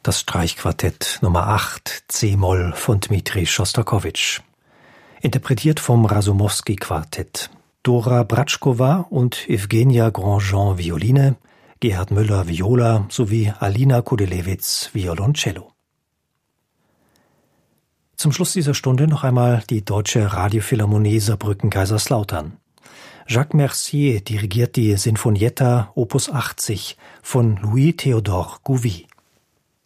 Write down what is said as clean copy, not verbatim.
Das Streichquartett Nummer 8 C-Moll von Dmitri Schostakowitsch. Interpretiert vom Rasumowski-Quartett. Dora Bratschkova und Evgenia Grandjean Violine, Gerhard Müller Viola sowie Alina Kudelewitz Violoncello. Zum Schluss dieser Stunde noch einmal die Deutsche Radiophilharmonie Saarbrücken-Kaiserslautern. Jacques Mercier dirigiert die Sinfonietta Opus 80 von Louis-Théodore Gouvy.